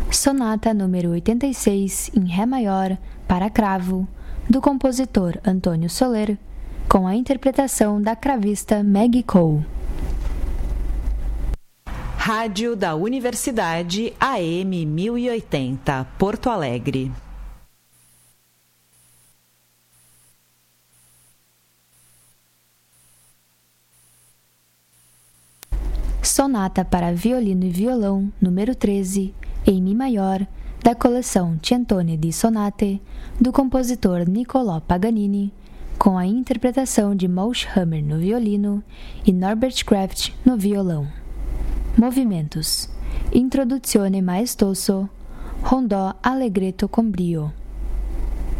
Sonata número 86 em Ré maior para cravo, do compositor Antônio Soler, com a interpretação da cravista Maggie Cole. Rádio da Universidade AM 1080, Porto Alegre. Sonata para violino e violão, número 13, em Mi maior, da coleção Centone di Sonate, do compositor Niccolò Paganini, com a interpretação de Moshe Hammer no violino e Norbert Kraft no violão. Movimentos: Introduzione maestoso, rondò allegretto con brio.